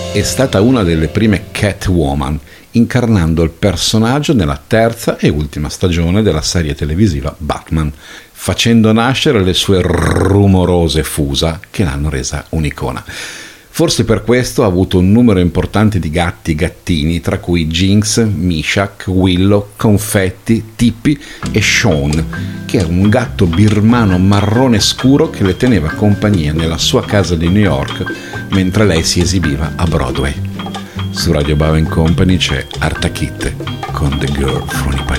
è stata una delle prime Catwoman, incarnando il personaggio nella terza e ultima stagione della serie televisiva Batman, facendo nascere le sue rumorose fusa che l'hanno resa un'icona. Forse per questo ha avuto un numero importante di gatti e gattini, tra cui Jinx, Mishak, Willow, Confetti, Tippy e Sean, che era un gatto birmano marrone scuro che le teneva compagnia nella sua casa di New York mentre lei si esibiva a Broadway. Su Radio Bava Company c'è Arta Kit con The Girl from Ipanema.